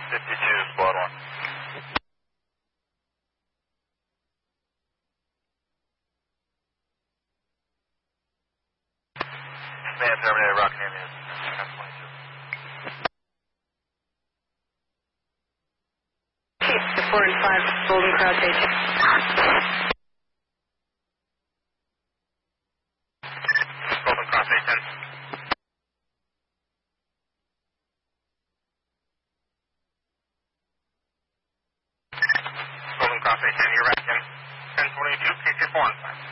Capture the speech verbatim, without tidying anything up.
fifty-two, squad one. Man terminated, Rock Canyon, ten twenty-two. four and five, Golden Cross eight. Golden Cross eight ten. Golden Cross eight ten, you're back in ten twenty-two, K K four and five.